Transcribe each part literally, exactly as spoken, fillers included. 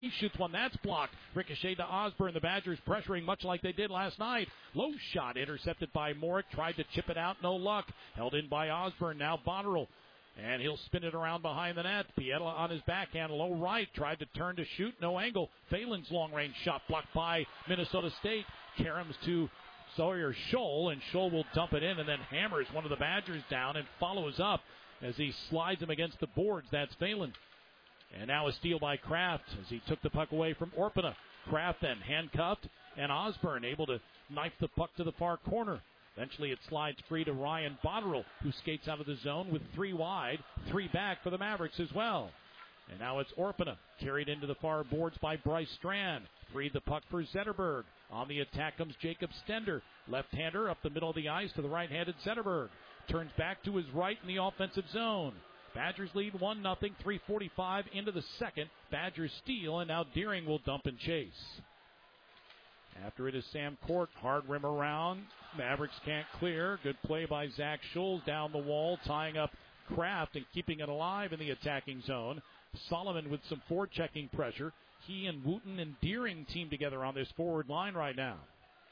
He shoots one. That's blocked. Ricochet to Osborne. The Badgers pressuring much like they did last night. Low shot intercepted by Morick. Tried to chip it out. No luck. Held in by Osborne. Now Botterill. And he'll spin it around behind the net. Pietla on his backhand. Low right. Tried to turn to shoot. No angle. Phelan's long-range shot blocked by Minnesota State. Karams to Sawyer Scholl. And Scholl will dump it in and then hammers one of the Badgers down and follows up as he slides him against the boards. That's Phelan. And now a steal by Kraft as he took the puck away from Orpana. Kraft then handcuffed, and Osborne able to knife the puck to the far corner. Eventually it slides free to Ryan Botterill, who skates out of the zone with three wide, three back for the Mavericks as well. And now it's Orpana, carried into the far boards by Bryce Strand. Freed the puck for Zetterberg. On the attack comes Jacob Stender. Left-hander up the middle of the ice to the right-handed Zetterberg. Turns back to his right in the offensive zone. Badgers lead one nothing, three forty-five into the second. Badgers steal, and now Deering will dump and chase. After it is Sam Court, hard rim around. Mavericks can't clear. Good play by Zach Scholes down the wall, tying up Kraft and keeping it alive in the attacking zone. Solomon with some forechecking pressure. He and Wooten and Deering team together on this forward line right now.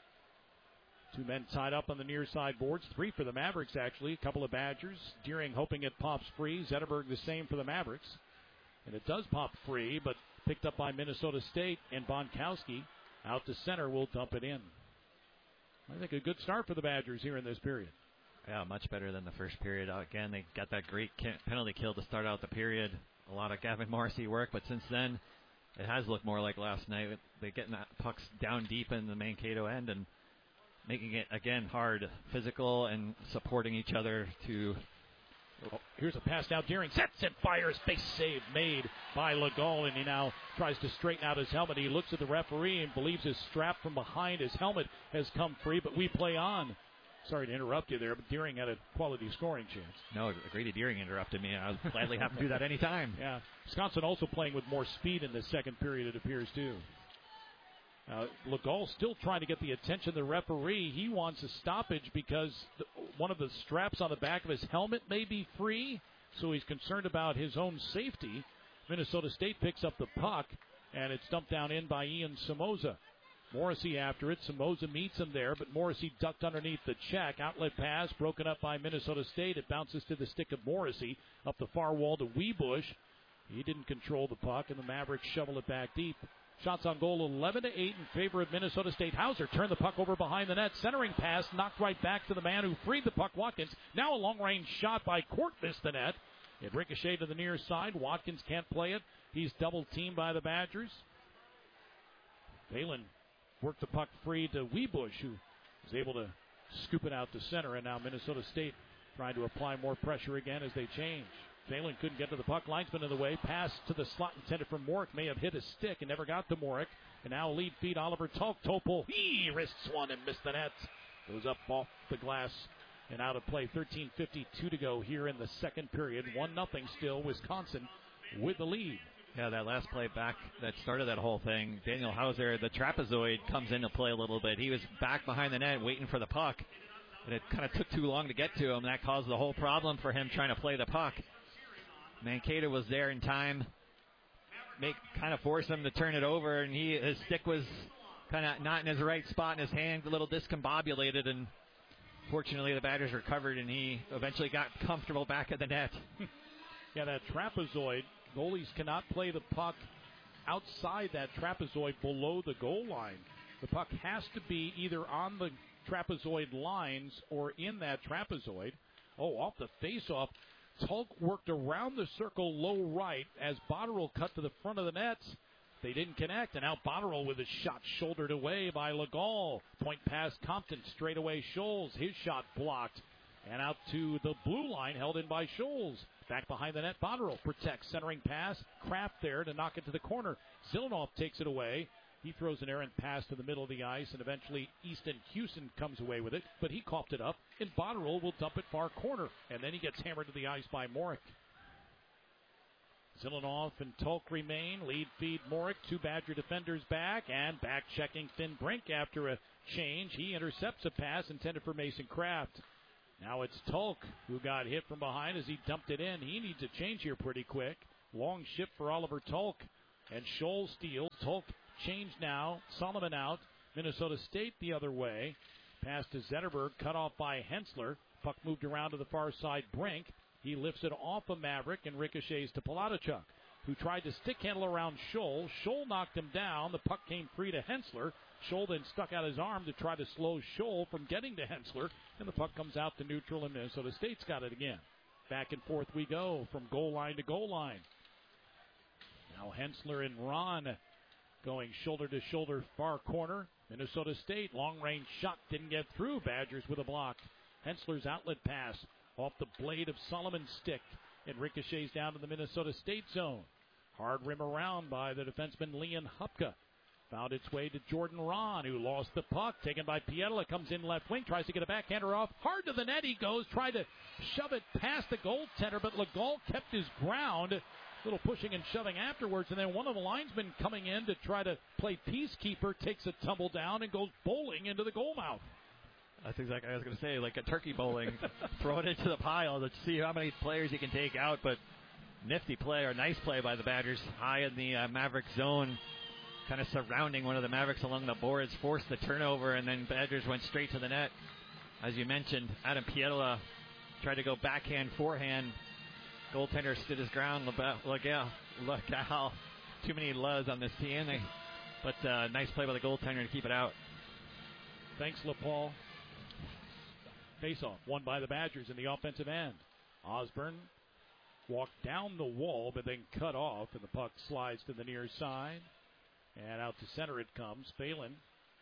Two men tied up on the near side boards. Three for the Mavericks, actually. A couple of Badgers. Deering hoping it pops free. Zetterberg the same for the Mavericks. And it does pop free, but picked up by Minnesota State. And Bonkowski out to center will dump it in. I think a good start for the Badgers here in this period. Yeah, much better than the first period. Again, they got that great penalty kill to start out the period. A lot of Gavin Morrissey work, but since then, it has looked more like last night. They're getting that pucks down deep in the Mankato end and making it, again, hard, physical, and supporting each other to... Oh, here's a pass now. Deering sets and fires. Face save made by Legault, and he now tries to straighten out his helmet. He looks at the referee and believes his strap from behind his helmet has come free, but we play on. Sorry to interrupt you there, but Deering had a quality scoring chance. No, Grady Deering interrupted me. I'll gladly have to do that anytime. Yeah. Wisconsin also playing with more speed in the second period, it appears, too. Uh, Legault still trying to get the attention of the referee. He wants a stoppage because the, one of the straps on the back of his helmet may be free, so he's concerned about his own safety. Minnesota State picks up the puck, and it's dumped down in by Ian Somoza. Morrissey after it. Somoza meets him there, but Morrissey ducked underneath the check. Outlet pass broken up by Minnesota State. It bounces to the stick of Morrissey up the far wall to Wiebusch. He didn't control the puck, and the Mavericks shovel it back deep. Shots on goal eleven to eight in favor of Minnesota State. Hauser turned the puck over behind the net. Centering pass knocked right back to the man who freed the puck, Watkins. Now a long-range shot by Court missed the net. It ricocheted to the near side. Watkins can't play it. He's double-teamed by the Badgers. Phelan worked the puck free to Wiebusch, who was able to scoop it out to center. And now Minnesota State trying to apply more pressure again as they change. Phelan couldn't get to the puck. Linesman in the way. Pass to the slot intended for Morick. May have hit his stick and never got to Morick. And now lead feed Oliver Tulk. Topol. He risks one and missed the net. Goes up off the glass and out of play. thirteen fifty-two to go here in the second period. one nothing still. Wisconsin with the lead. Yeah, that last play back that started that whole thing. Daniel Hauser, the trapezoid, comes into play a little bit. He was back behind the net waiting for the puck. And it kind of took too long to get to him. That caused the whole problem for him trying to play the puck. Mankato was there in time, make kind of force him to turn it over, and he his stick was kind of not in his right spot in his hand, a little discombobulated, and fortunately the Badgers recovered, and he eventually got comfortable back at the net. Yeah, that trapezoid, goalies cannot play the puck outside that trapezoid below the goal line. The puck has to be either on the trapezoid lines or in that trapezoid. Oh, off the face-off. Tulk worked around the circle low right as Botterill cut to the front of the net. They didn't connect, and now Botterill with his shot shouldered away by Legault. Point pass Compton, straight away Scholes. His shot blocked. And out to the blue line, held in by Scholes. Back behind the net, Botterill protects. Centering pass, Kraft there to knock it to the corner. Zilanoff takes it away. He throws an errant pass to the middle of the ice, and eventually Easton Hewson comes away with it, but he coughed it up, and Botterill will dump it far corner, and then he gets hammered to the ice by Morick. Zilanoff and Tulk remain. Lead feed Morick. Two Badger defenders back, and back checking Finn Brink after a change. He intercepts a pass intended for Mason Kraft. Now it's Tulk who got hit from behind as he dumped it in. He needs a change here pretty quick. Long shift for Oliver Tulk. And Scholl steals. Tolk changed now. Solomon out. Minnesota State the other way. Pass to Zetterberg, cut off by Hensler. Puck moved around to the far side Brink. He lifts it off of Maverick and ricochets to Palatichuk, who tried to stick handle around Scholl. Scholl knocked him down. The puck came free to Hensler. Scholl then stuck out his arm to try to slow Scholl from getting to Hensler, and the puck comes out to neutral, and Minnesota State's got it again. Back and forth we go from goal line to goal line. Now Hensler and Ron going shoulder to shoulder, far corner. Minnesota State, long-range shot, didn't get through. Badgers with a block. Hensler's outlet pass off the blade of Solomon's stick. It ricochets down to the Minnesota State zone. Hard rim around by the defenseman Leon Hupka. Found its way to Jordan Ron, who lost the puck. Taken by Pietila, comes in left wing, tries to get a backhander off. Hard to the net he goes, tried to shove it past the goaltender, but Legault kept his ground. Little pushing and shoving afterwards, and then one of the linesmen coming in to try to play peacekeeper takes a tumble down and goes bowling into the goal mouth. That's exactly what I was going to say, like a turkey bowling. Throw it into the pile to see how many players you can take out, but nifty play, or nice play by the Badgers. High in the uh, Maverick zone, kind of surrounding one of the Mavericks along the boards, forced the turnover, and then Badgers went straight to the net. As you mentioned, Adam Pietila tried to go backhand, forehand. Goaltender stood his ground. Look out, look out. Too many loves on this team. They, but uh, nice play by the goaltender to keep it out. Thanks, LaPaul. Face-off, won by the Badgers in the offensive end. Osborne walked down the wall, but then cut off, and the puck slides to the near side. And out to center it comes. Phelan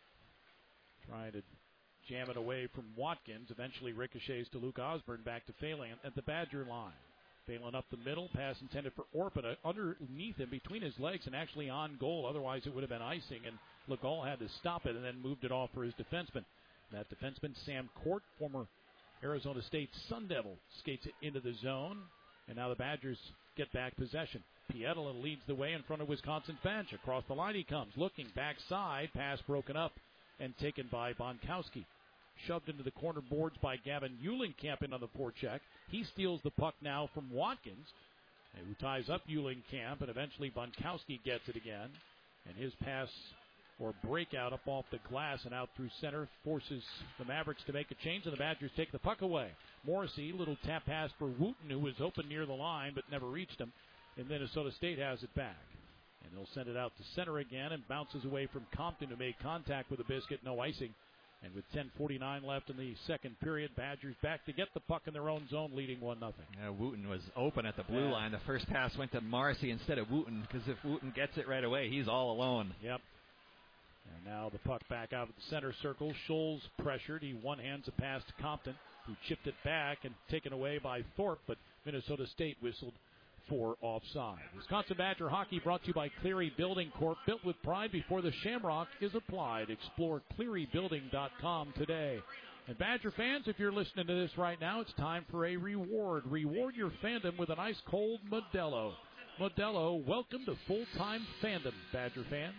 trying to jam it away from Watkins. Eventually ricochets to Luke Osborne, back to Phelan at the Badger line. Phelan up the middle, pass intended for Orpida, underneath him, between his legs, and actually on goal. Otherwise it would have been icing, and Legault had to stop it and then moved it off for his defenseman. That defenseman, Sam Court, former Arizona State Sun Devil, skates it into the zone, and now the Badgers get back possession. Pietila leads the way in front of Wisconsin's bench. Across the line he comes, looking backside, pass broken up and taken by Bonkowski. Shoved into the corner boards by Gavin Eulenkamp in on the forecheck. He steals the puck now from Watkins, who ties up Eulenkamp, and eventually Bonkowski gets it again. And his pass or breakout up off the glass and out through center forces the Mavericks to make a change, and the Badgers take the puck away. Morrissey, little tap pass for Wooten, who was open near the line but never reached him, and Minnesota State has it back. And they'll send it out to center again, and bounces away from Compton, who made contact with the biscuit, no icing. And with ten forty-nine left in the second period, Badgers back to get the puck in their own zone, leading one nothing. Yeah, Wooten was open at the blue yeah. line. The first pass went to Morrissey instead of Wooten, because if Wooten gets it right away, he's all alone. Yep. And now the puck back out of the center circle. Scholl's pressured. He one-hands a pass to Compton, who chipped it back and taken away by Thorpe, but Minnesota State whistled for offside. Wisconsin Badger hockey brought to you by Cleary Building Corp. Built with pride before the shamrock is applied. Explore cleary building dot com today. And Badger fans, if you're listening to this right now, it's time for a reward. Reward your fandom with an ice cold Modelo. Modelo, welcome to full-time fandom, Badger fans.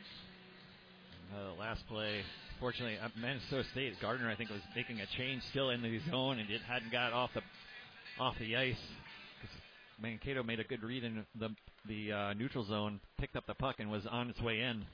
Uh, last play, fortunately, uh, Minnesota State, Gardner, I think, was making a change still in the zone and it hadn't got off the off the ice. Mankato made a good read in the the uh, neutral zone, picked up the puck, and was on its way in.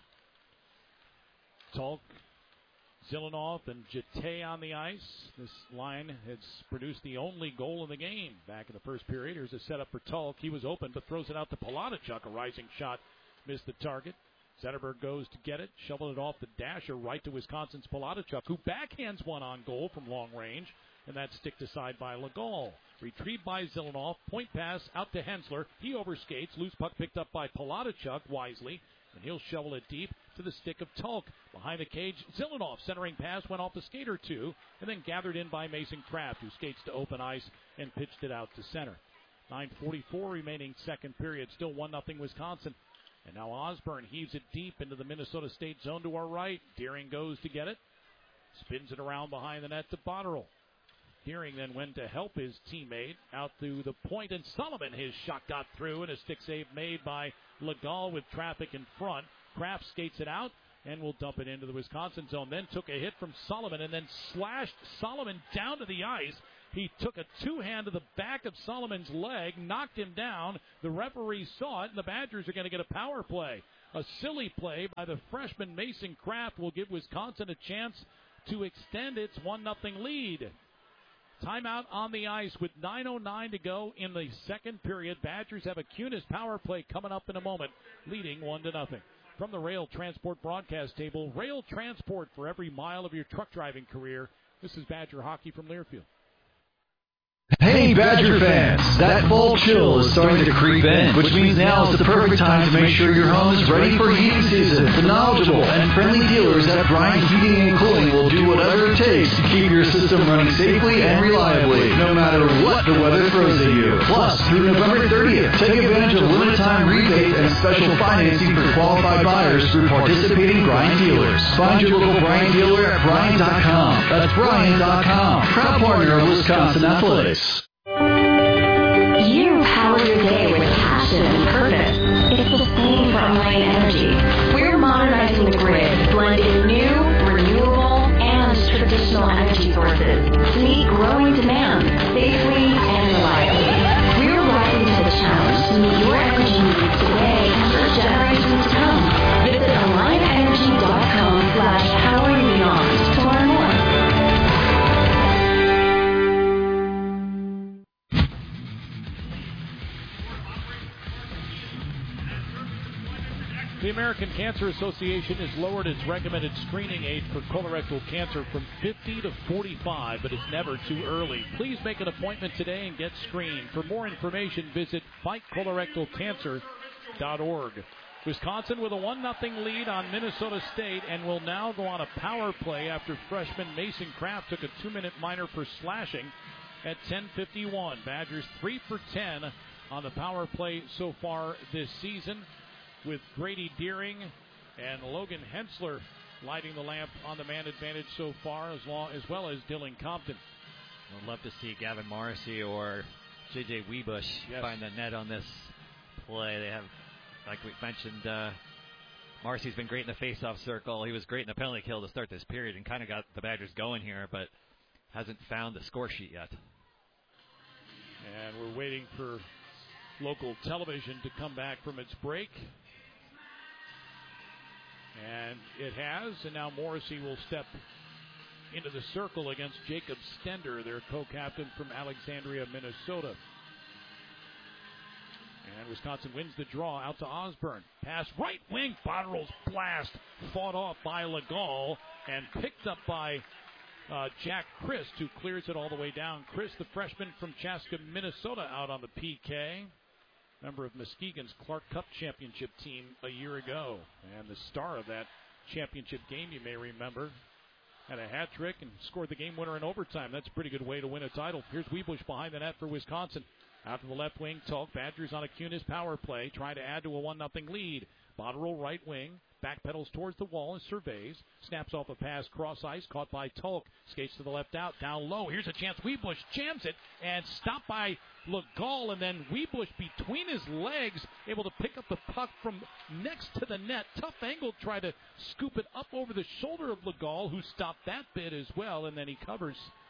Talk, Zilanov, and Jete on the ice. This line has produced the only goal in the game back in the first period. Here's a setup for Tulk. He was open, but throws it out to Palatichuk. A rising shot missed the target. Zetterberg goes to get it, shoveled it off the dasher right to Wisconsin's Palatichuk, who backhands one on goal from long range, and that's sticked aside by Legault. Retrieved by Zilanov, point pass out to Hensler. He overskates, loose puck picked up by Palatichuk wisely, and he'll shovel it deep to the stick of Tulk. Behind the cage, Zilanov, centering pass, went off the skate or two, and then gathered in by Mason Kraft, who skates to open ice and pitched it out to center. nine forty-four remaining second period, still one nothing Wisconsin. And now Osborne heaves it deep into the Minnesota State zone to our right. Deering goes to get it. Spins it around behind the net to Botterill. Deering then went to help his teammate out to the point, and Sullivan, his shot got through, and a stick save made by Legault with traffic in front. Kraft skates it out and will dump it into the Wisconsin zone. Then took a hit from Sullivan and then slashed Solomon down to the ice. He took a two-hand to the back of Solomon's leg, knocked him down. The referee saw it, and the Badgers are going to get a power play. A silly play by the freshman Mason Kraft will give Wisconsin a chance to extend its one nothing lead. Timeout on the ice with nine oh nine to go in the second period. Badgers have a Kunis power play coming up in a moment, leading one to nothing. From the Rail Transport broadcast table, Rail Transport for every mile of your truck driving career. This is Badger Hockey from Learfield. Hey Badger fans, that fall chill is starting to creep in, which means now is the perfect time to make sure your home is ready for heating season. The knowledgeable and friendly dealers at Bryant Heating and Cooling will do whatever it takes to keep your system running safely and reliably, no matter what the weather throws at you. Plus, through November thirtieth, take advantage of limited time rebate and special financing for qualified buyers through participating Bryant dealers. Find your local Bryant dealer at Bryant dot com. That's Bryant dot com, proud partner of Wisconsin Athletics. You power your day with passion and purpose. It's the same for Orion Energy. We're modernizing the grid, blending new, renewable, and traditional energy sources to meet growing demand safely and reliably. We're rising to the challenge to meet your energy needs today and for generations to come. Visit Orion Energy dot com slash powering beyond to learn more. The American Cancer Association has lowered its recommended screening age for colorectal cancer from fifty to forty-five, but it's never too early. Please make an appointment today and get screened. For more information, visit fight colorectal cancer dot org. Wisconsin with a one nothing lead on Minnesota State and will now go on a power play after freshman Mason Kraft took a two-minute minor for slashing at ten fifty-one. Badgers three for ten on the power play so far this season, with Grady Deering and Logan Hensler lighting the lamp on the man advantage so far, as, long, as well as Dylan Compton. I'd love to see Gavin Morrissey or J J Wiebusch yes. find the net on this play. They have, like we mentioned, uh, Morrissey's been great in the face-off circle. He was great in the penalty kill to start this period and kind of got the Badgers going here, but hasn't found the score sheet yet. And we're waiting for local television to come back from its break. And it has, and now Morrissey will step into the circle against Jacob Stender, their co-captain from Alexandria, Minnesota. And Wisconsin wins the draw out to Osborne. Pass right wing, Botterill's blast fought off by Legal and picked up by uh, Jack Christ, who clears it all the way down. Christ, the freshman from Chaska, Minnesota, out on the P K. Member of Muskegon's Clark Cup championship team a year ago. And the star of that championship game, you may remember, had a hat trick and scored the game winner in overtime. That's a pretty good way to win a title. Here's Wiebusch behind the net for Wisconsin. Out to the left wing, Tulk. Badgers on a Kunis power play, trying to add to a one nothing lead. Botterill right wing, backpedals towards the wall and surveys. Snaps off a pass cross ice, caught by Tulk. Skates to the left out, down low. Here's a chance. Wiebusch jams it and stopped by Legal, and then Wiebusch between his legs, able to pick up the puck from next to the net. Tough angle, try to scoop it up over the shoulder of Legal, who stopped that bit as well, and then he covers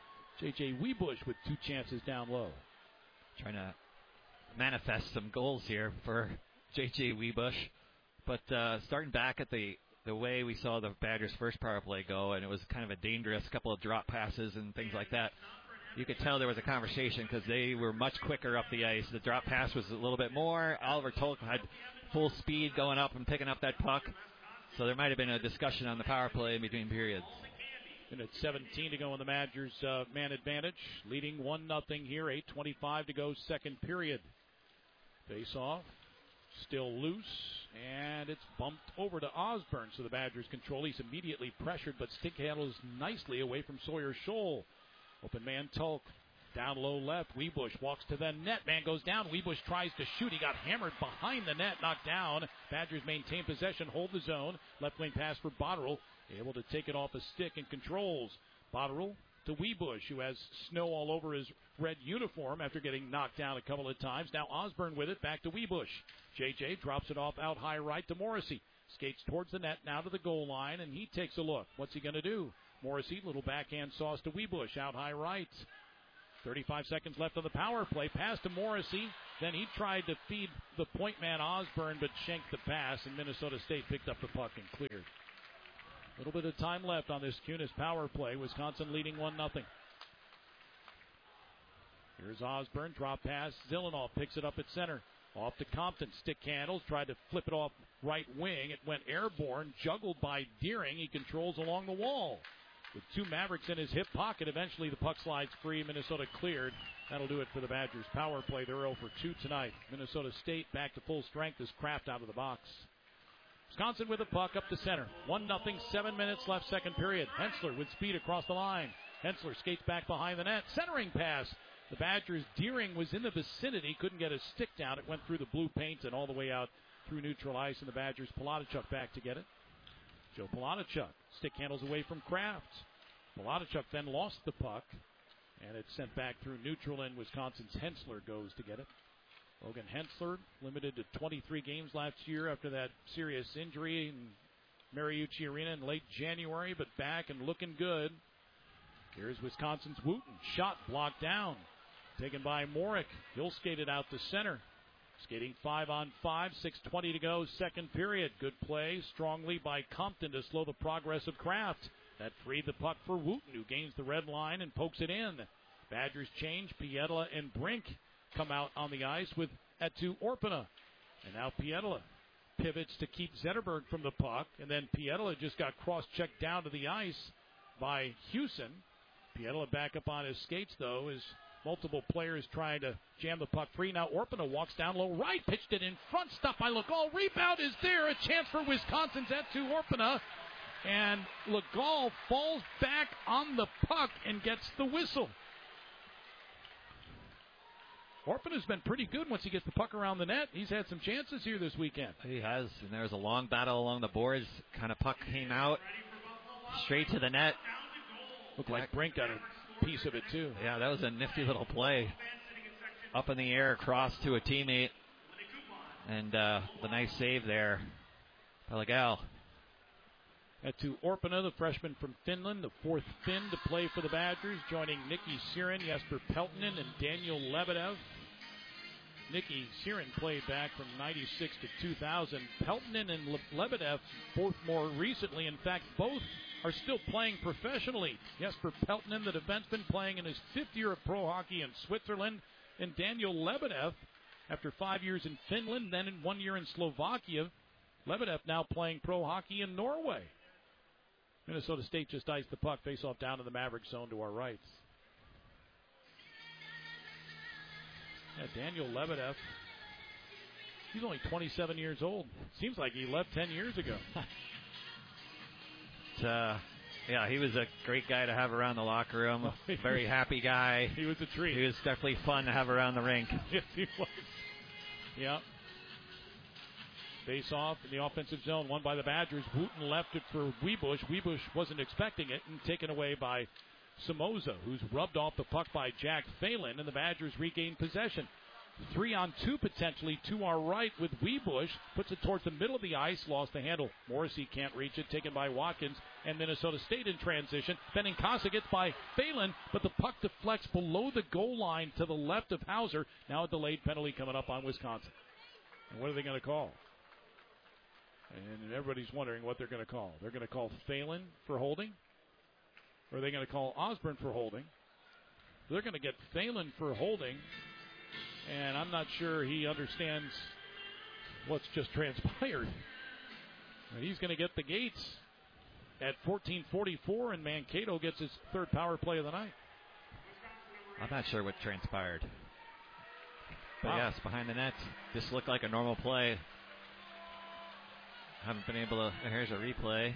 J J Wiebusch with two chances down low. Trying to manifest some goals here for J J Wiebusch. But uh, starting back at the, the way we saw the Badgers' first power play go, and it was kind of a dangerous couple of drop passes and things like that, you could tell there was a conversation because they were much quicker up the ice. The drop pass was a little bit more. Oliver Tulk had full speed going up and picking up that puck. So there might have been a discussion on the power play in between periods. And it's seventeen to go in the Badgers' uh, man advantage, leading one nothing here, eight twenty-five to go second period. Face off, still loose, and it's bumped over to Osborne, so the Badgers control. He's immediately pressured, but stick handles nicely away from Sawyer Scholl. Open man Tulk, down low left. Wiebusch walks to the net. Man goes down. Wiebusch tries to shoot. He got hammered behind the net, knocked down. Badgers maintain possession, hold the zone. Left wing pass for Botterill, able to take it off a stick and controls. Botterill to Wiebusch, who has snow all over his red uniform after getting knocked down a couple of times. Now Osborne with it, back to Wiebusch. J J drops it off out high right to Morrissey. Skates towards the net, now to the goal line, and he takes a look. What's he going to do? Morrissey, little backhand sauce to Wiebusch, out high right. thirty-five seconds left on the power play. Pass to Morrissey. Then he tried to feed the point man Osborne, but shanked the pass, and Minnesota State picked up the puck and cleared. A little bit of time left on this Kunis power play. Wisconsin leading one nothing. Here's Osborne, drop pass. Zillinall picks it up at center. Off to Compton. Stick handles, tried to flip it off right wing. It went airborne, juggled by Deering. He controls along the wall. With two Mavericks in his hip pocket, eventually the puck slides free. Minnesota cleared. That'll do it for the Badgers. Power play, they're oh for two tonight. Minnesota State back to full strength as Kraft out of the box. Wisconsin with the puck up the center. one nothing, seven minutes left, second period. Hensler with speed across the line. Hensler skates back behind the net. Centering pass. The Badgers, Deering was in the vicinity, couldn't get his stick down. It went through the blue paint and all the way out through neutral ice, and the Badgers, Palatichuk back to get it. Joe Palatichuk, stick handles away from Kraft. Palatichuk then lost the puck, and it's sent back through neutral, and Wisconsin's Hensler goes to get it. Logan Hensler, limited to twenty-three games last year after that serious injury in Mariucci Arena in late January, but back and looking good. Here's Wisconsin's Wooten. Shot blocked down. Taken by Morick. He'll skate it out to center. Skating five on five, six twenty to go, second period. Good play strongly by Compton to slow the progress of Kraft. That freed the puck for Wooten, who gains the red line and pokes it in. Badgers change. Pietila and Brink come out on the ice with Etu Orpana. And now Pietila pivots to keep Zetterberg from the puck. And then Pietila just got cross-checked down to the ice by Hewson. Pietila back up on his skates, though, as multiple players trying to jam the puck free. Now Orpana walks down low right, pitched it in front, stopped by Legault. Rebound is there, a chance for Wisconsin's Etu Orpana. And Legault falls back on the puck and gets the whistle. Orpana's been pretty good once he gets the puck around the net. He's had some chances here this weekend. He has, and there was a long battle along the boards. Kind of puck came out straight to the net. Looked like Brink got a piece of it, too. Yeah, that was a nifty little play. Up in the air, across to a teammate. And uh, the nice save there by Legault. To Orpana, the freshman from Finland, the fourth Finn to play for the Badgers, joining Nikki Siren, Jesper Peltonen, and Daniel Lebedev. Nikki Siren played back from ninety-six to two thousand. Peltonen and Le- Lebedev both more recently. In fact, both are still playing professionally. Jesper Peltonen, the defenseman, playing in his fifth year of pro hockey in Switzerland. And Daniel Lebedev, after five years in Finland, then in one year in Slovakia. Lebedev now playing pro hockey in Norway. Minnesota State just iced the puck. Face off down to the Maverick zone to our right. Yeah, Daniel Lebedev. He's only twenty-seven years old. Seems like he left ten years ago. uh, yeah, he was a great guy to have around the locker room. Very happy guy. He was a treat. He was definitely fun to have around the rink. Yes, he was. Yeah. Face off in the offensive zone, won by the Badgers. Wooten left it for Wiebusch. Wiebusch wasn't expecting it, and taken away by Somoza, who's rubbed off the puck by Jack Phelan, and the Badgers regain possession. Three on two potentially to our right with Wiebusch. Puts it towards the middle of the ice, lost the handle. Morrissey can't reach it, taken by Watkins, and Minnesota State in transition. Benincasa gets by Phelan, but the puck deflects below the goal line to the left of Hauser. Now a delayed penalty coming up on Wisconsin. And what are they going to call? And everybody's wondering what they're going to call. They're going to call Phelan for holding? Or are they going to call Osborne for holding? They're going to get Phelan for holding. And I'm not sure he understands what's just transpired. And he's going to get the gates at fourteen forty-four, and Mankato gets his third power play of the night. I'm not sure what transpired. But wow. Yes, behind the net, this looked like a normal play. Haven't been able to. Here's a replay.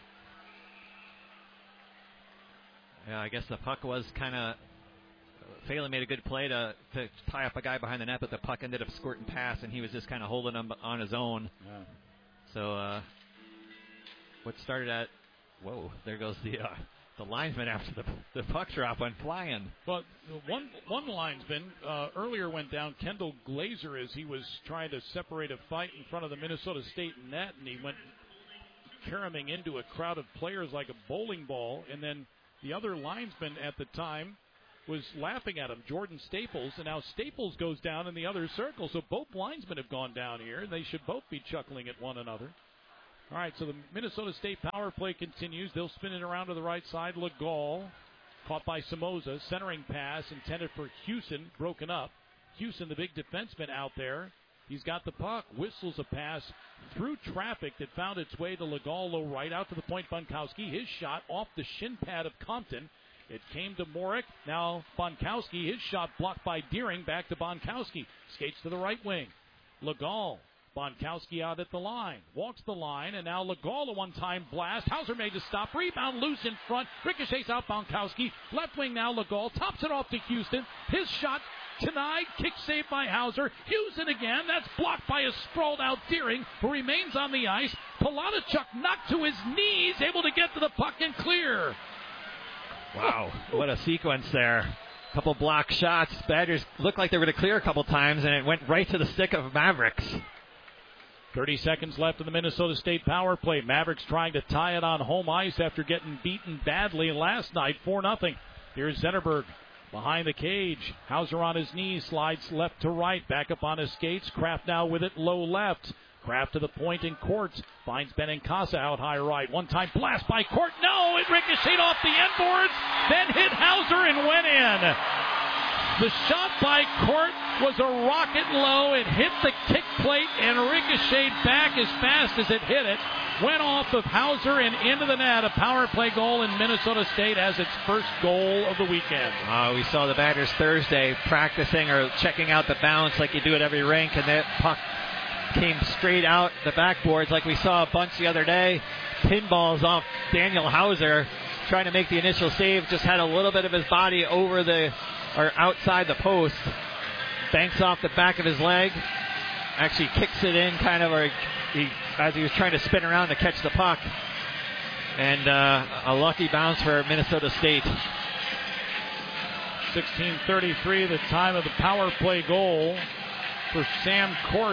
Yeah, I guess the puck was kind of. Phelan made a good play to, to tie up a guy behind the net, but the puck ended up squirting past, and he was just kind of holding him on his own. Yeah. So, uh, what started at. Whoa, there goes the uh, the linesman after the the puck drop went flying. Well, one one linesman uh, earlier went down, Kendall Glazer, as he was trying to separate a fight in front of the Minnesota State net, and he went caroming into a crowd of players like a bowling ball. And then the other linesman at the time was laughing at him, Jordan Staples, and now Staples goes down in the other circle. So both linesmen have gone down here. They should both be chuckling at one another. All right, so the Minnesota State power play continues. They'll spin it around to the right side. Legall caught by Somoza. Centering pass intended for Houston, broken up. Houston, the big defenseman out there. He's got the puck, whistles a pass through traffic that found its way to Legall low right out to the point. Bonkowski, his shot off the shin pad of Compton. It came to Morick. Now Bonkowski, his shot blocked by Deering. Back to Bonkowski. Skates to the right wing. Legall. Bonkowski out at the line. Walks the line, and now Legall a one-time blast. Hauser made to stop. Rebound loose in front. Ricochets out Bonkowski. Left wing now Legall. Tops it off to Houston. His shot denied. Kick saved by Hauser. Houston again. That's blocked by a sprawled out Deering, who remains on the ice. Palanichuk knocked to his knees. Able to get to the puck and clear. Wow, what a sequence there. Couple block shots. Badgers looked like they were going to clear a couple times, and it went right to the stick of Mavericks. thirty seconds left in the Minnesota State power play. Mavericks trying to tie it on home ice after getting beaten badly last night, four nothing. Here's Zetterberg behind the cage. Hauser on his knees, slides left to right, back up on his skates. Kraft now with it low left. Kraft to the point in courts. Finds Benincasa out high right. One-time blast by Court. No, it ricocheted off the end boards, then hit Hauser and went in. The shot by Court was a rocket low. It hit the kick plate and ricocheted back as fast as it hit it. Went off of Hauser and into the net. A power play goal, and Minnesota State has its first goal of the weekend. Uh, we saw the Badgers Thursday practicing or checking out the bounce like you do at every rink, and that puck came straight out the backboards like we saw a bunch the other day. Pinballs off Daniel Hauser, trying to make the initial save. Just had a little bit of his body over the or outside the post. Banks off the back of his leg. Actually kicks it in kind of or he, as he was trying to spin around to catch the puck. And uh, a lucky bounce for Minnesota State. sixteen thirty-three, the time of the power play goal for Sam Court.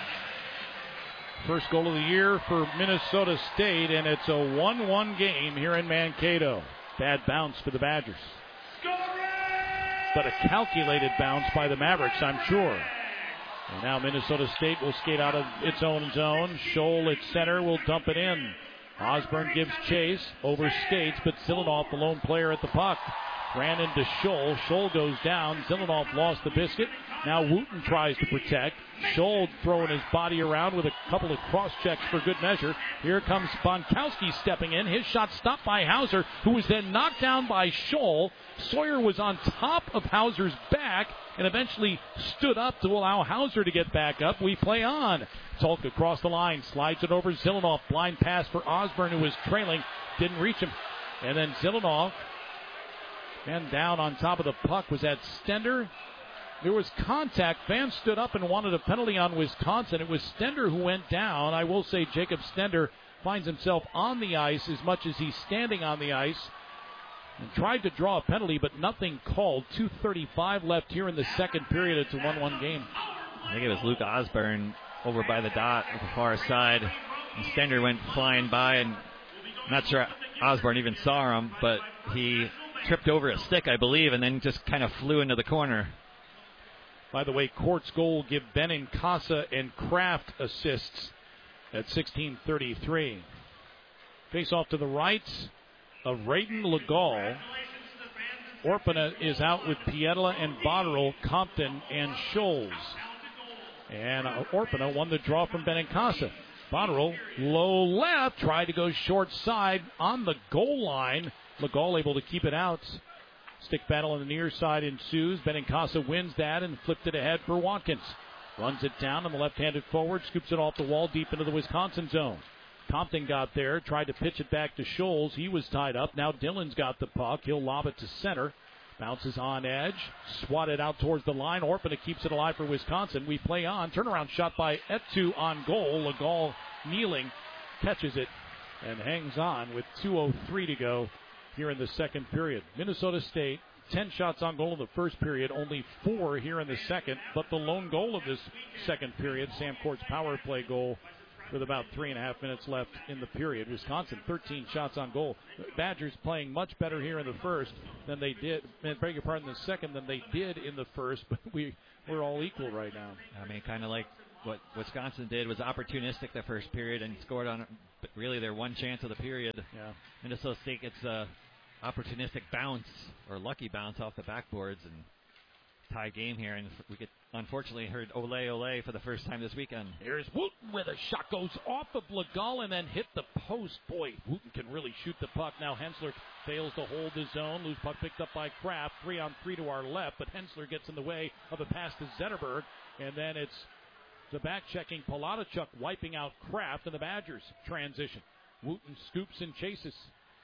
First goal of the year for Minnesota State, and it's a one one game here in Mankato. Bad bounce for the Badgers. But a calculated bounce by the Mavericks, I'm sure. And now Minnesota State will skate out of its own zone. Scholl at center will dump it in. Osborne gives chase, over skates, but Zilanoff, the lone player at the puck, ran into Scholl. Scholl goes down. Zilanoff lost the biscuit. Now Wooten tries to protect. Scholl throwing his body around with a couple of cross checks for good measure. Here comes Bonkowski stepping in. His shot stopped by Hauser, who was then knocked down by Scholl. Sawyer was on top of Hauser's back and eventually stood up to allow Hauser to get back up. We play on. Tolk across the line, slides it over Zilanoff. Blind pass for Osborne, who was trailing. Didn't reach him. And then Zilanoff, and down on top of the puck, was that Stender? There was contact. Fans stood up and wanted a penalty on Wisconsin. It was Stender who went down. I will say Jacob Stender finds himself on the ice as much as he's standing on the ice. And tried to draw a penalty, but nothing called. two thirty-five left here in the second period. It's a one one game. I think it was Luke Osborne over by the dot at the far side. And Stender went flying by, and I'm not sure Osborne even saw him, but he tripped over a stick, I believe, and then just kind of flew into the corner. By the way, Court's goal give Benincasa and Kraft assists at sixteen thirty-three. Face off to the right of Raiden Legall. Orpana is out with Pietla and Botterill, Compton and Scholes. And uh, Orpana won the draw from Benincasa. Botterill, low left, tried to go short side on the goal line. Legall able to keep it out. Stick battle on the near side ensues. Benincasa wins that and flipped it ahead for Watkins. Runs it down on the left-handed forward, scoops it off the wall deep into the Wisconsin zone. Compton got there, tried to pitch it back to Scholes. He was tied up. Now Dillon's got the puck. He'll lob it to center. Bounces on edge. Swatted out towards the line. Orpana keeps it alive for Wisconsin. We play on. Turnaround shot by Etu on goal. Legall kneeling. Catches it and hangs on with two oh three to go here in the second period. Minnesota State, ten shots on goal in the first period, only four here in the second. But the lone goal of this second period, Sam Court's power play goal, with about three and a half minutes left in the period. Wisconsin, thirteen shots on goal. Badgers playing much better here in the first than they did, beg your pardon, the second than they did in the first, but we, we're all equal right now. I mean, kind of like what Wisconsin did, was opportunistic the first period and scored on really their one chance of the period. Yeah. Minnesota State gets a opportunistic bounce or lucky bounce off the backboards and tie game here, and we get unfortunately heard ole ole for the first time this weekend. Here's Wooten with a shot, goes off of Legal and then hit the post. Boy, Wooten can really shoot the puck. Now Hensler fails to hold his zone. Loose puck picked up by Kraft. Three on three to our left, but Hensler gets in the way of a pass to Zetterberg, and then it's the back-checking Palatichuk wiping out Kraft, and the Badgers transition. Wooten scoops and chases.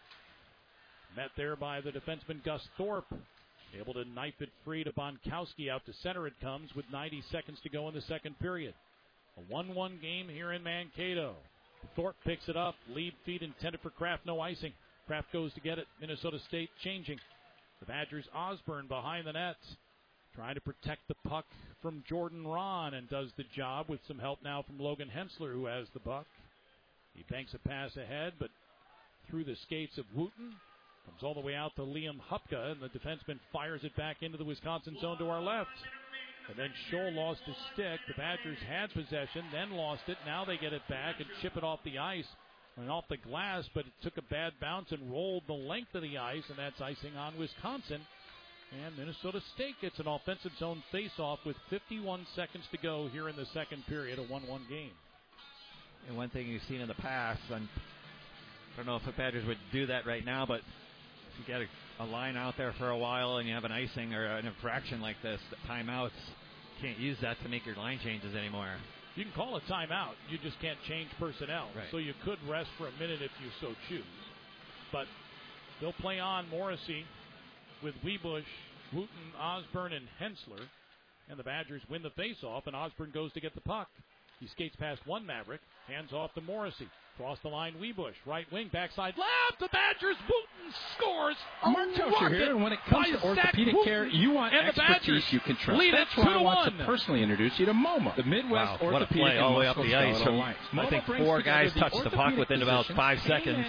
Met there by the defenseman Gus Thorpe. Able to knife it free to Bonkowski. Out to center it comes with ninety seconds to go in the second period. A one one game here in Mankato. Thorpe picks it up. Lead feed intended for Kraft. No icing. Kraft goes to get it. Minnesota State changing. The Badgers, Osborne behind the net. Trying to protect the puck from Jordan Ron and does the job with some help now from Logan Hensler, who has the puck. He banks a pass ahead, but through the skates of Wooten. Comes all the way out to Liam Hupka, and the defenseman fires it back into the Wisconsin zone to our left. And then Scholl lost his stick. The Badgers had possession, then lost it. Now they get it back and chip it off the ice and off the glass, but it took a bad bounce and rolled the length of the ice, and that's icing on Wisconsin. And Minnesota State gets an offensive zone face-off with fifty-one seconds to go here in the second period, a one one game. And one thing you've seen in the past, and I don't know if the Badgers would do that right now, but you get a, a line out there for a while and you have an icing or an infraction like this, the timeouts, can't use that to make your line changes anymore. You can call a timeout. You just can't change personnel. Right. So you could rest for a minute if you so choose. But they'll play on Morrissey with Wiebusch, Wooten, Osborne, and Hensler. And the Badgers win the faceoff, and Osborne goes to get the puck. He skates past one Maverick, hands off to Morrissey. Cross the line, Wiebusch, right wing, backside left. The Badgers, Wooten scores. Mark Tosher here, and when it comes to orthopedic Wooten, care, you want expertise you can trust. That's why I want to personally introduce you to MoMA, the Midwest wow, Orthopedic what a play all the way up and the ice. So I think four guys touched the puck within about five seconds.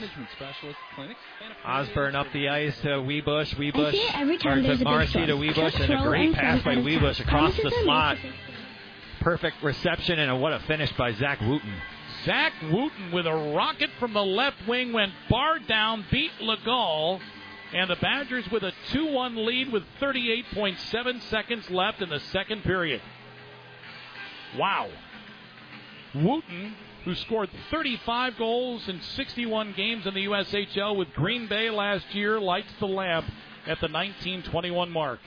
Osborne up the ice to Wiebusch, Wiebusch, or to Morrissey to Wiebusch, and a great pass by Wiebusch across the slot. Perfect reception, and a, what a finish by Zach Wooten. Zach Wooten with a rocket from the left wing went bar down, beat Legal, and the Badgers with a two one lead with thirty-eight point seven seconds left in the second period. Wow. Wooten, who scored thirty-five goals in sixty-one games in the U S H L with Green Bay last year, lights the lamp at the nineteen twenty-one mark.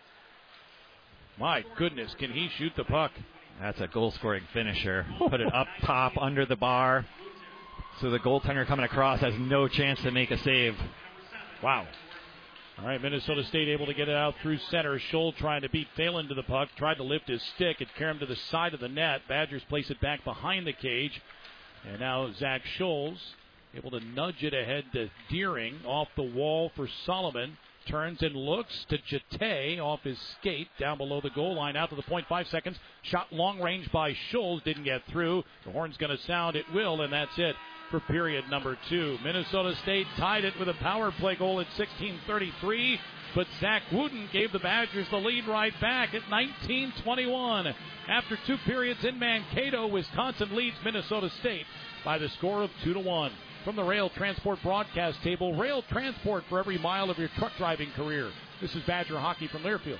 My goodness, can he shoot the puck? That's a goal-scoring finisher. Put it up top under the bar. So the goaltender coming across has no chance to make a save. Wow. All right, Minnesota State able to get it out through center. Scholl trying to beat Phelan to the puck. Tried to lift his stick. It carried him to the side of the net. Badgers place it back behind the cage. And now Zach Scholz able to nudge it ahead to Deering. Off the wall for Solomon. Turns and looks to Jete off his skate down below the goal line out to the point, five seconds. Shot long range by Scholes, didn't get through. The horn's going to sound, it will, and that's it for period number two. Minnesota State tied it with a power play goal at sixteen thirty-three, but Zach Wooten gave the Badgers the lead right back at nineteen twenty-one. After two periods in Mankato, Wisconsin leads Minnesota State by the score of two to one. From the Rail Transport broadcast table, Rail Transport for every mile of your truck driving career. This is Badger Hockey from Learfield.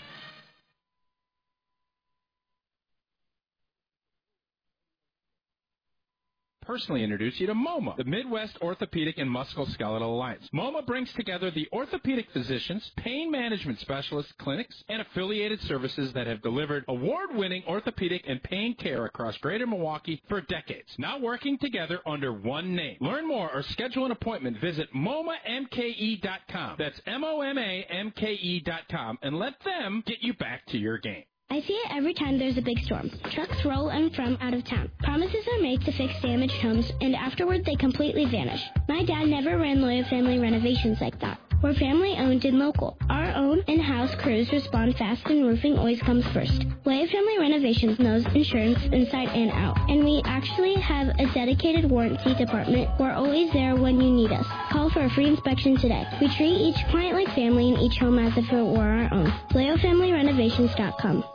Personally introduce you to MoMA, the Midwest Orthopedic and Musculoskeletal Alliance. MoMA brings together the orthopedic physicians, pain management specialists, clinics, and affiliated services that have delivered award-winning orthopedic and pain care across greater Milwaukee for decades. Now working together under one name. Learn more or schedule an appointment. Visit M O M A M K E dot com. That's M O M A M K E dot com, and let them get you back to your game. I see it every time there's a big storm. Trucks roll in from out of town. Promises are made to fix damaged homes, and afterward they completely vanish. My dad never ran Loyal Family Renovations like that. We're family-owned and local. Our own in-house crews respond fast and roofing always comes first. Leo Family Renovations knows insurance inside and out, and we actually have a dedicated warranty department. We're always there when you need us. Call for a free inspection today. We treat each client like family and each home as if it were our own. Leo Family Renovations dot com.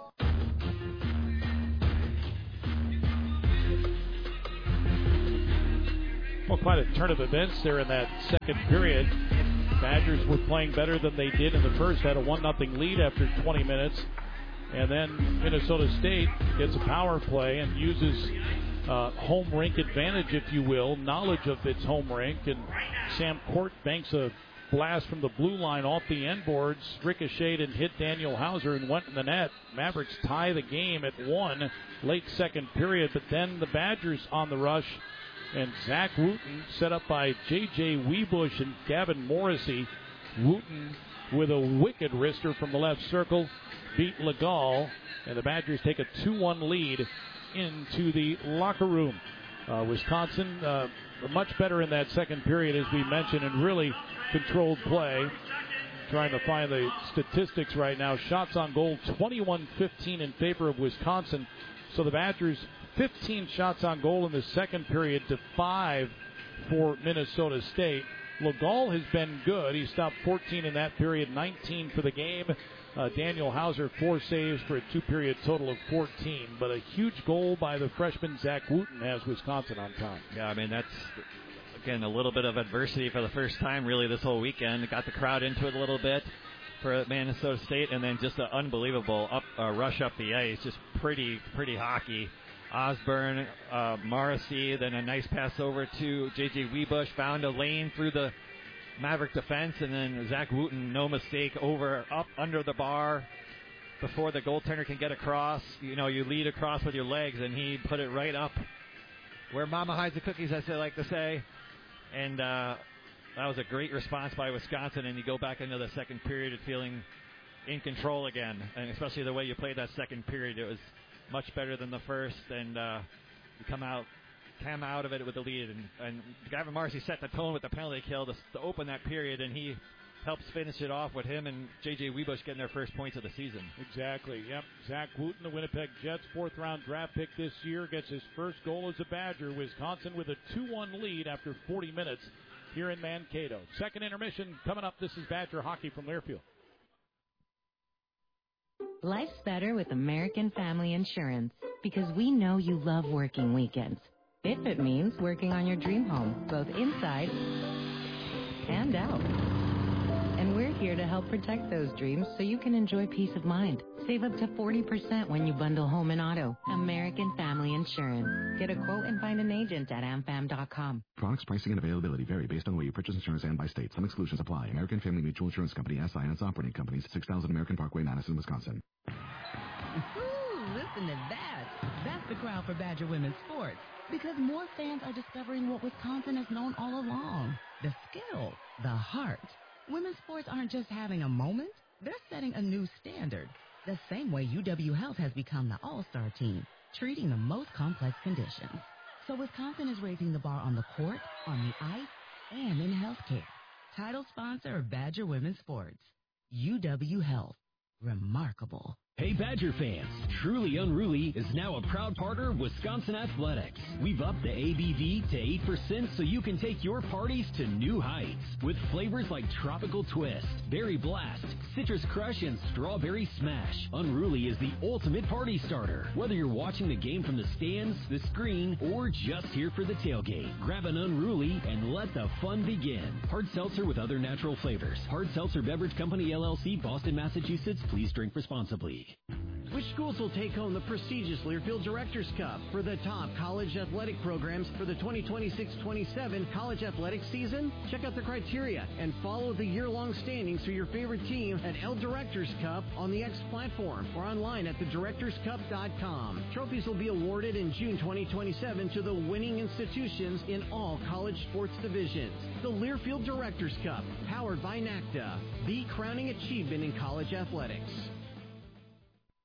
Well, quite a turn of events there in that second period. Badgers were playing better than they did in the first, had a one nothing lead after twenty minutes. And then Minnesota State gets a power play and uses uh, home rink advantage, if you will, knowledge of its home rink. And Sam Court banks a blast from the blue line off the end boards, ricocheted and hit Daniel Hauser and went in the net. Mavericks tie the game at one, late second period. But then the Badgers on the rush. And Zach Wooten, set up by J J Weebush and Gavin Morrissey. Wooten with a wicked wrister from the left circle, beat Legal, and the Badgers take a two one lead into the locker room. Uh, Wisconsin uh, much better in that second period, as we mentioned, and really controlled play. Trying to find the statistics right now. Shots on goal, twenty-one fifteen in favor of Wisconsin. So the Badgers fifteen shots on goal in the second period to five for Minnesota State. Legal has been good. He stopped fourteen in that period, nineteen for the game. Uh, Daniel Hauser, four saves for a two-period total of fourteen. But a huge goal by the freshman Zach Wooten has Wisconsin on top. Yeah, I mean, that's, again, a little bit of adversity for the first time, really, this whole weekend. It got the crowd into it a little bit for Minnesota State, and then just an unbelievable up uh, rush up the ice. Just pretty, pretty hockey. Osborne, uh, Morrissey, then a nice pass over to J J Weebush, found a lane through the Maverick defense, and then Zach Wooten, no mistake, over, up under the bar before the goaltender can get across. You know, you lead across with your legs, and he put it right up where Mama hides the cookies, as they like to say. And uh, that was a great response by Wisconsin, and you go back into the second period feeling in control again, and especially the way you played that second period. It was much better than the first, and uh, you come out come out of it with the lead. And, and Gavin Morrissey set the tone with the penalty kill to, to open that period, and he helps finish it off with him and J J Weebush getting their first points of the season. Exactly, yep. Zach Wooten, the Winnipeg Jets fourth-round draft pick this year, gets his first goal as a Badger. Wisconsin with a two one lead after forty minutes here in Mankato. Second intermission coming up. This is Badger hockey from Learfield. Life's better with American Family Insurance because we know you love working weekends. If it means working on your dream home, both inside and out. And we're here to help protect those dreams so you can enjoy peace of mind. Save up to forty percent when you bundle home and auto. American Family Insurance. Get a quote and find an agent at am fam dot com. Products, pricing, and availability vary based on the way you purchase insurance and by state. Some exclusions apply. American Family Mutual Insurance Company, S I and its operating companies, six thousand American Parkway, Madison, Wisconsin. Ooh, listen to that. That's the crowd for Badger Women's Sports. Because more fans are discovering what Wisconsin has known all along. The skill, the heart. Women's sports aren't just having a moment. They're setting a new standard. The same way U W Health has become the all-star team, treating the most complex conditions. So Wisconsin is raising the bar on the court, on the ice, and in healthcare. Title sponsor of Badger Women's Sports. U W Health. Remarkable. Hey Badger fans, Truly Unruly is now a proud partner of Wisconsin Athletics. We've upped the A B V to eight percent so you can take your parties to new heights. With flavors like Tropical Twist, Berry Blast, Citrus Crush, and Strawberry Smash, Unruly is the ultimate party starter. Whether you're watching the game from the stands, the screen, or just here for the tailgate, grab an Unruly and let the fun begin. Hard seltzer with other natural flavors. Hard Seltzer Beverage Company, L L C, Boston, Massachusetts. Please drink responsibly. Which schools will take home the prestigious Learfield Directors Cup for the top college athletic programs for the twenty twenty-six twenty-seven college athletic season? Check out the criteria and follow the year-long standings for your favorite team at L Directors Cup on the X platform or online at the directors cup dot com. Trophies will be awarded in June twenty twenty-seven to the winning institutions in all college sports divisions. The Learfield Directors Cup, powered by NACDA, the crowning achievement in college athletics.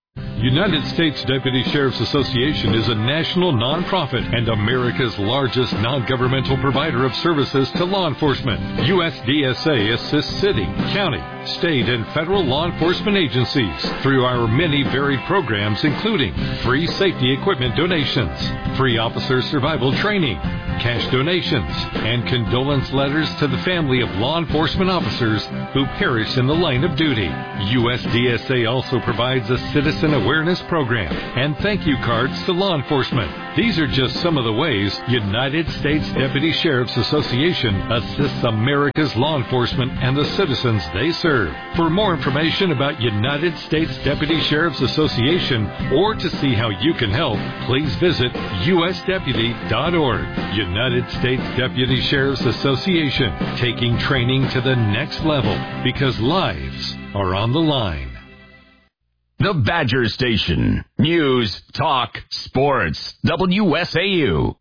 United States Deputy Sheriff's Association is a national nonprofit and America's largest non-governmental provider of services to law enforcement. U S D S A assists city, county, state, and federal law enforcement agencies through our many varied programs, including free safety equipment donations, free officer survival training, cash donations, and condolence letters to the family of law enforcement officers who perish in the line of duty. U S D S A also provides a citizen awareness program and thank you cards to law enforcement. These are just some of the ways United States Deputy Sheriff's Association assists America's law enforcement and the citizens they serve. For more information about United States Deputy Sheriff's Association or to see how you can help, please visit U S deputy dot org. United States Deputy Sheriff's Association, taking training to the next level because lives are on the line. The Badger Station. News, talk, sports. W S A U.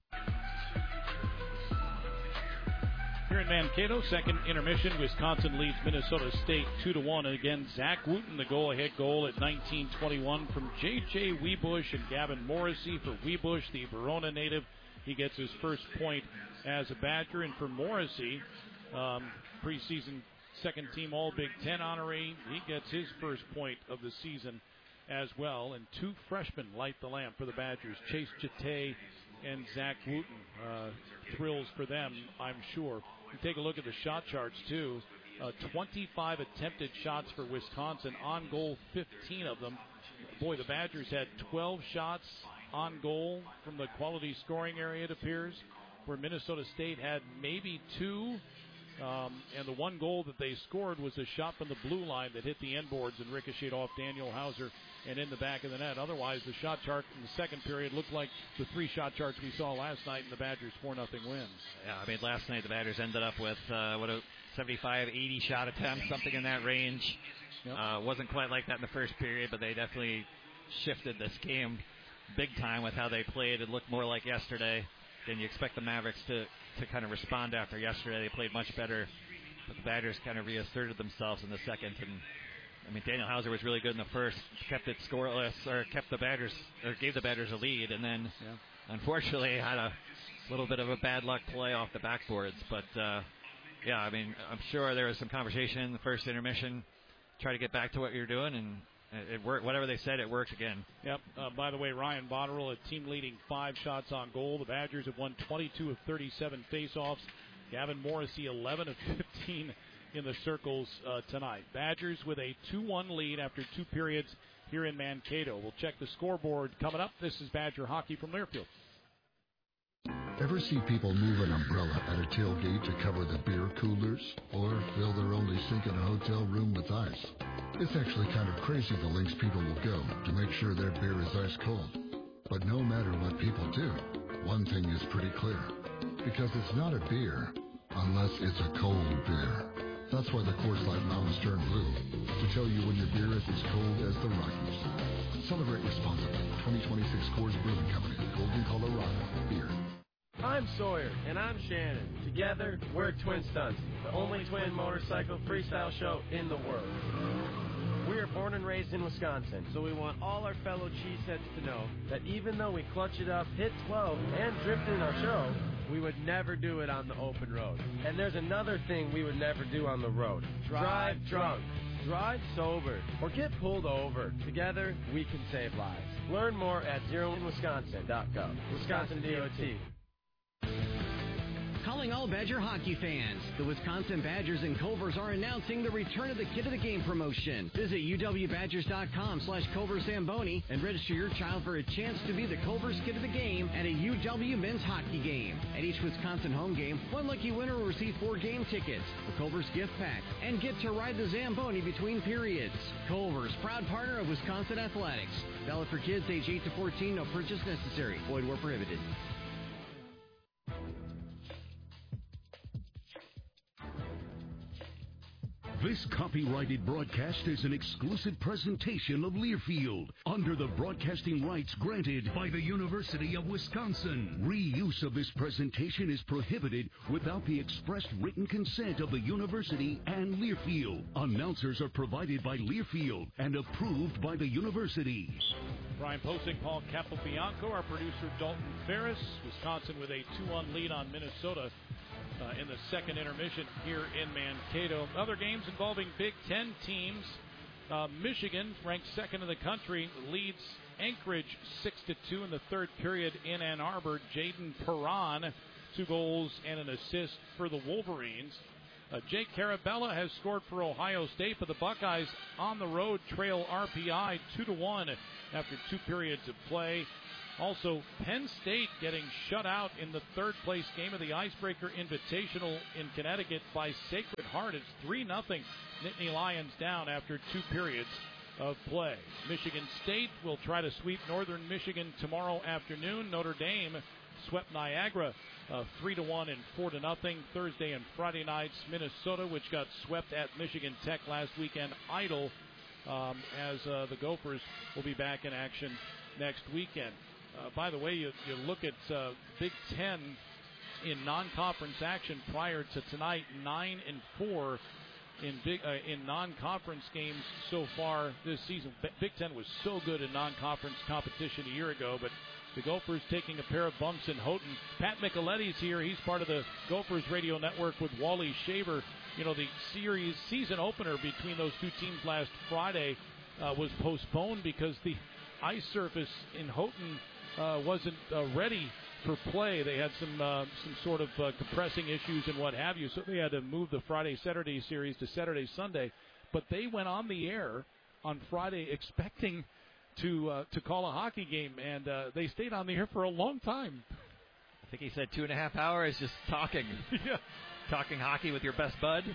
Here in Mankato, second intermission. Wisconsin leads Minnesota State two to one. And again, Zach Wooten, the goal-ahead goal at nineteen twenty-one from J J Webush and Gavin Morrissey. For Webush, the Verona native, he gets his first point as a Badger. And for Morrissey, um, preseason second-team All-Big Ten honoree, he gets his first point of the season as well. And two freshmen light the lamp for the Badgers, Chase Jate and Zach Wooten. Uh, thrills for them, I'm sure. You take a look at the shot charts, too. Uh, twenty-five attempted shots for Wisconsin. On goal, fifteen of them. Boy, the Badgers had twelve shots on goal from the quality scoring area, it appears, where Minnesota State had maybe two. Um, and the one goal that they scored was a shot from the blue line that hit the end boards and ricocheted off Daniel Hauser and in the back of the net. Otherwise, the shot chart in the second period looked like the three shot charts we saw last night in the Badgers' four nothing win. Yeah, I mean, last night the Badgers ended up with, uh, what, a seventy-five, eighty shot attempt, something in that range. Yep. Uh, wasn't quite like that in the first period, but they definitely shifted this game big time with how they played. It looked more like yesterday. Then you expect the Mavericks to, to kind of respond after yesterday. They played much better, but the Badgers kind of reasserted themselves in the second. And I mean, Daniel Hauser was really good in the first, kept it scoreless, or kept the Badgers, or gave the Badgers a lead, and then yeah. unfortunately had a little bit of a bad luck play off the backboards. But uh, yeah, I mean, I'm sure there was some conversation in the first intermission, try to get back to what you're doing, and it worked. Whatever they said, it worked again. Yep. Uh, by the way, Ryan Botterill, a team-leading five shots on goal. The Badgers have won twenty-two of thirty-seven faceoffs. Gavin Morrissey, eleven of fifteen in the circles uh, tonight. Badgers with a two one lead after two periods here in Mankato. We'll check the scoreboard coming up. This is Badger hockey from Learfield. Ever see people move an umbrella at a tailgate to cover the beer coolers? Or fill their only sink in a hotel room with ice? It's actually kind of crazy the lengths people will go to make sure their beer is ice cold. But no matter what people do, one thing is pretty clear. Because it's not a beer unless it's a cold beer. That's why the Coors Light Mountains turn blue, to tell you when your beer is as cold as the Rockies. Celebrate responsibly. twenty twenty-six Coors Brewing Company, Golden, Colorado. Beer. I'm Sawyer. And I'm Shannon. Together, we're Twin Stunts, the only twin motorcycle freestyle show in the world. We are born and raised in Wisconsin, so we want all our fellow cheeseheads to know that even though we clutch it up, hit twelve, and drift in our show, we would never do it on the open road. And there's another thing we would never do on the road. Drive drunk. Drive sober. Or get pulled over. Together, we can save lives. Learn more at zero in wisconsin dot gov. Wisconsin D O T. Calling all Badger hockey fans. The Wisconsin Badgers and Culvers are announcing the return of the Kid of the Game promotion. Visit U W Badgers dot com slash Culvers Zamboni and register your child for a chance to be the Culvers Kid of the Game at a U W men's hockey game. At each Wisconsin home game, one lucky winner will receive four game tickets, a Culvers gift pack, and get to ride the Zamboni between periods. Culvers, proud partner of Wisconsin Athletics. Valid for kids age eight to fourteen, no purchase necessary. Void where prohibited. This copyrighted broadcast is an exclusive presentation of Learfield under the broadcasting rights granted by the University of Wisconsin. Reuse of this presentation is prohibited without the expressed written consent of the university and Learfield. Announcers are provided by Learfield and approved by the university. Brian Posing, Paul Capobianco, our producer Dalton Ferris. Wisconsin with a two one lead on Minnesota uh, in the second intermission here in Mankato. Other games involving Big Ten teams. Uh, Michigan, ranked second in the country, leads Anchorage six to two in the third period in Ann Arbor. Jaden Perron, two goals and an assist for the Wolverines. Uh, Jake Carabella has scored for Ohio State, but the Buckeyes on the road trail R P I two to one after two periods of play. Also, Penn State getting shut out in the third-place game of the Icebreaker Invitational in Connecticut by Sacred Heart. It's three nothing. Nittany Lions down after two periods of play. Michigan State will try to sweep Northern Michigan tomorrow afternoon. Notre Dame swept Niagara uh, three to one and four to nothing. Thursday and Friday nights, Minnesota, which got swept at Michigan Tech last weekend, idle um, as uh, the Gophers will be back in action next weekend. Uh, by the way, you, you look at uh, Big Ten in non-conference action prior to tonight, nine and four in big uh, in non-conference games so far this season. B- Big Ten was so good in non-conference competition a year ago, but the Gophers taking a pair of bumps in Houghton. Pat Micheletti's here. He's part of the Gophers radio network with Wally Shaver. You know, the series season opener between those two teams last Friday uh, was postponed because the ice surface in Houghton uh, wasn't uh, ready for play. They had some uh, some sort of uh, compressing issues and what have you, so they had to move the Friday-Saturday series to Saturday-Sunday. But they went on the air on Friday expecting to uh, to call a hockey game, and uh, they stayed on the air for a long time. I think he said two and a half hours just talking. yeah. Talking hockey with your best bud.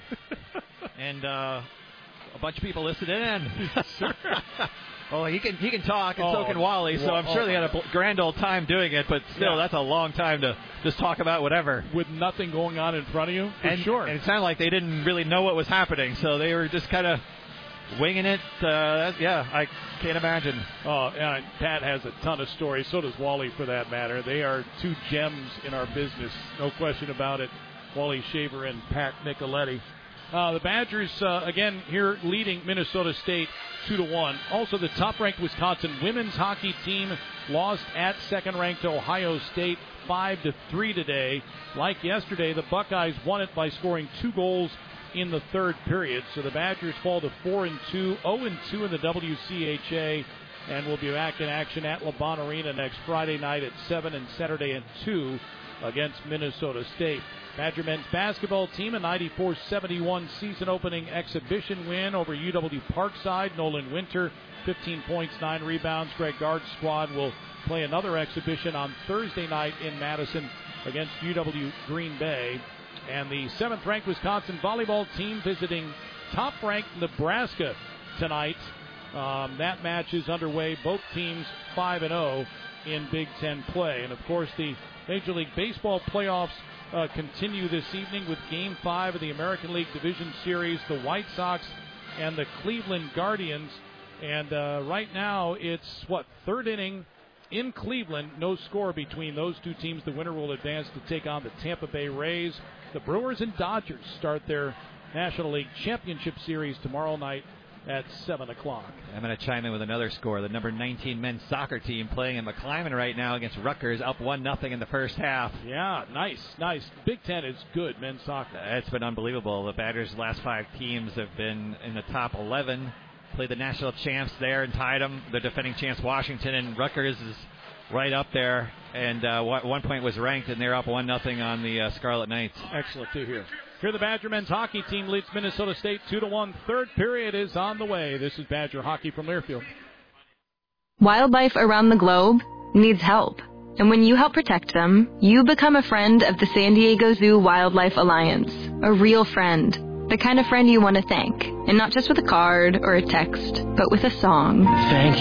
and uh, a bunch of people listened in. Sure. Well, he can he can talk, and oh, so can Wally, so I'm sure oh, they had a grand old time doing it, but still, yeah. That's a long time to just talk about whatever. With nothing going on in front of you, for and, sure. And it sounded like they didn't really know what was happening, so they were just kind of winging it. Uh, yeah, I can't imagine. Oh, yeah, Pat has a ton of stories. So does Wally, for that matter. They are two gems in our business, no question about it. Wally Shaver and Pat Micheletti. Uh, the Badgers, uh, again, here leading Minnesota State two to one. Also, the top-ranked Wisconsin women's hockey team lost at second-ranked Ohio State five to three today. Like yesterday, the Buckeyes won it by scoring two goals in the third period. So the Badgers fall to four and two, oh and two in the W C H A, and will be back in action at LeBron Arena next Friday night at seven and Saturday at two against Minnesota State. Badger men's basketball team, a ninety-four seventy-one season-opening exhibition win over U W Parkside. Nolan Winter, fifteen points, nine rebounds. Greg Gard's squad will play another exhibition on Thursday night in Madison against U W Green Bay. And the seventh-ranked Wisconsin volleyball team visiting top-ranked Nebraska tonight. Um, that match is underway. Both teams five and oh in Big Ten play. And, of course, the Major League Baseball playoffs uh, continue this evening with Game five of the American League Division Series, the White Sox and the Cleveland Guardians. And uh, right now it's, what, third inning in Cleveland. No score between those two teams. The winner will advance to take on the Tampa Bay Rays. The Brewers and Dodgers start their National League Championship Series tomorrow night at seven o'clock. I'm going to chime in with another score. The number nineteen men's soccer team playing in McClymonds right now against Rutgers, up one nothing in the first half. Yeah, nice, nice. Big Ten is good, men's soccer. It's been unbelievable. The Badgers' last five teams have been in the top eleven. Played the national champs there and tied them. The defending champs, Washington, and Rutgers is right up there. And uh, one point was ranked, and they're up one nothing on the uh, Scarlet Knights. Excellent to hear. Here the Badger men's hockey team leads Minnesota State two to one. Third period is on the way. This is Badger hockey from Learfield. Wildlife around the globe needs help. And when you help protect them, you become a friend of the San Diego Zoo Wildlife Alliance. A real friend. The kind of friend you want to thank. And not just with a card or a text, but with a song. Thank you.